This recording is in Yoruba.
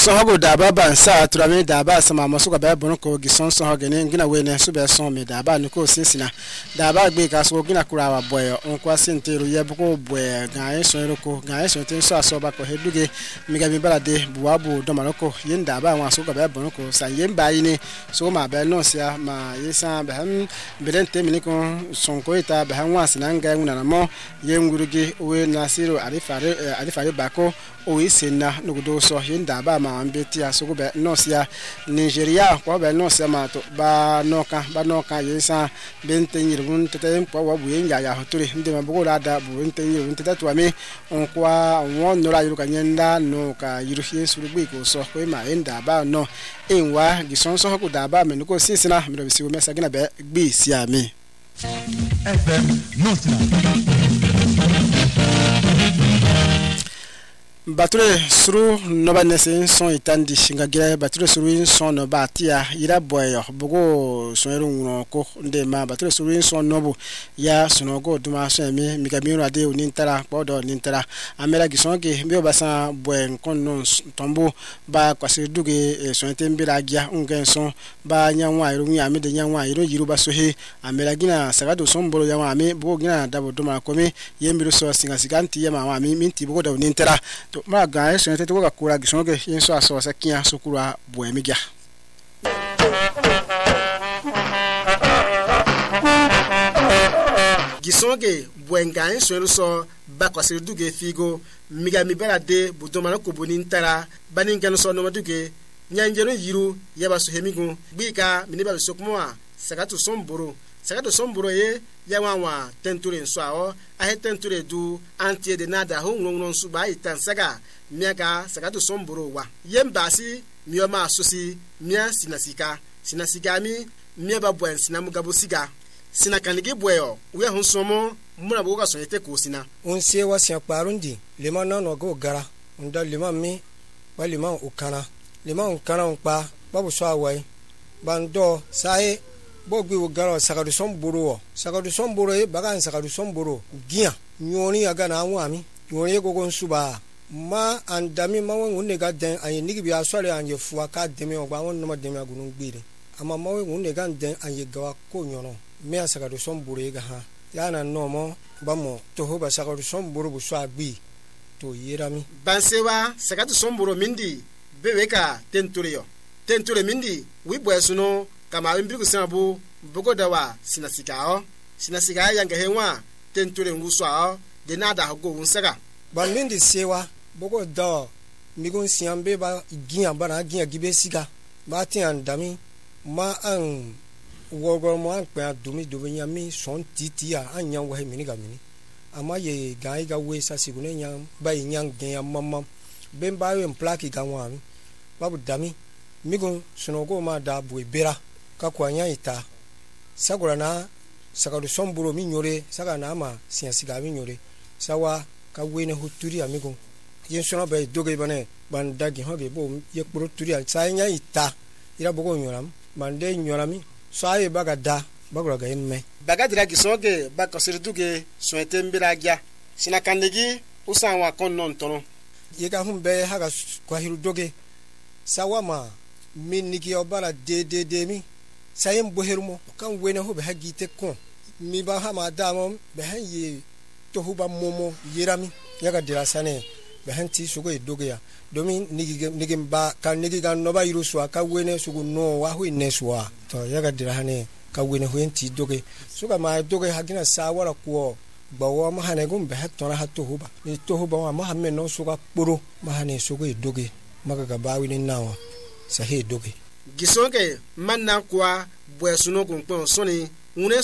sohogo daba ban sa turame daba sama masuka ba bono ko gison sohogo ne ngina we ne so be so me daba ni ko sesina daba gbe ka so gina kurawa boyo onkwa senteru ye buko boy gan so roko gan so tin so aso ba ko heduge miga mi balade buwabu do maroko yin daba wa so ka ba bono ko san yin ba yini so ma ba no sia ma yesa ba han belente mi ko sonko ita ba han wa sinanga nguna mo yen nguruge we nasiru alifare bako o isena nugudo so yin daba ma ambeti asogo be no sia Nigeria ko be no sia ma to ba no ka yesa bente nyirun tete ko wa bu yin ya hoturi ndi ma bugo da bu bente nyirun tete to ami on kwa won no la yiru ka nyenda no ka yiru hie suru gbe ko so ko ma yin daba no enwa gison so ko daba me no ko sisina me do bisi wo mesa gina be gbe si ami FM Notna Bature suru noba nese son itandi ngagire bature suru son no batia ira boyo bugo sonero nguno ko ndema bature suru son nobu ya sunogo duma so mi migamiro ade unintara podo nintara amela gisonge be obasa boen konno tombo ba kwase duge sonete mbira gia ungen son ba nyanwa iru nya mi de nyanwa iru yiru basohe amela gina sagado sombolo ya wa mi bugo gina dabo duma ko mi yembiru so singa siganti ya ma wa mi minti bugo da unintara to ma ga eso nete ko kakura gisonge yenso aso sakia sokura boemigia gisonge boenga enso so bakwase duge figo miga mi balade budoma ko bonintara baningano so no maduge nyanjero yiru yaba so hemigu bika miniba sokmoa sagatu somboro ye yawanwa tenture nso aho ahe tenture du antie de nada ho ngongon su ba itansaga miaga sagatu somboro wa yembasi mioma asosi mia sinasika mi miaba bwen sinamugabo siga sinakanige bweyo we ho somo muna boga so yete ko sina onse wasia parundi lema no go gara unda lema mi ba lema ukana pa babu so awai bando sai bogbi wogaro sagadu somboro e bagan sagadu somboro gia nyoni aga na anwami nyoni gogo nsuba ma andami ma won ne ga den ayi nigi bi asore anje fuwa ka demi ogba won no ma demi agunu gbire ama ma won ne ga den ayi gawa ko nyono me sagadu somboro e ga ha yana no mo ba mo to ho ba sagadu somboro bu so agbi to yirami bansewa sagadu somboro mindi beweka tenture mindi wibo esuno kama wimbiku sabu bugo dawa sinasika yanga henwa tenture nguso a de nada hago unsaga bamindi sewa bugo da migun siambe ba giya bana giya gibe siga ba ti andami ma an wogo mo an pe adumi do nyami son titia anya wo he miniga mini ama ye gai ga we sa sigune nyam ba nyang gen mamma ben ba we plaki ga wan babu dami migun sunogo ma da bu bera ka kwanya ita sagura na sagadu somboro mi nyore saga na ma siasiga mi nyore sawa ka wene huturi amigo yensono be doge bane bandagi hoge bo yekporo turi sanya ita ira bogo nyoram mande nyorami saye bagada bagura ga emme bagadira gisoge bakosirduge soete mbiragia sinakandegi usanwa konnon tono yega humbe haga kwa hiru doge sawa ma miniki obara de mi sayem bohermo kan wene ho be hagite kon mi ba ha ma damo be han ye to hu ba momo yerami yaga dirasane be han ti sugo edoge ya domin nigi ba kan nigi ga no ba yiru so aka wene sugo no wa hu ne so to yaga dirahane ka wene ho enti doge suga ma doge hagina sawara ko gbawo ma hane gum be hatona hatto hu ba ni to hu ba ma ha men no suga kporo ma hane sugo edoge maga ga bawi ni nawa sahe doge gisonge manna kwa bwesuno kunpon soni une